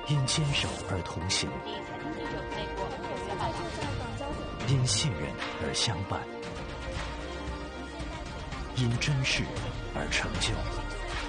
因坚守而同行，因信任而相伴，因真实而成就。